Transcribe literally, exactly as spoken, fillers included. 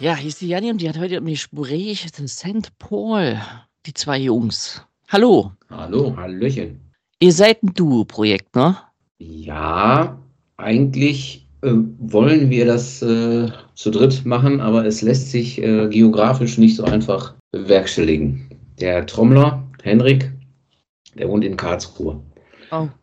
Ja, hier ist die Janni und die hat heute im Gespräch Sankt Paul, die zwei Jungs. Hallo. Hallo, Hallöchen. Ihr seid ein Duo-Projekt, ne? Ja, eigentlich äh, wollen wir das äh, zu dritt machen, aber es lässt sich äh, geografisch nicht so einfach bewerkstelligen. Der Trommler, Henrik, der wohnt in Karlsruhe. Oh.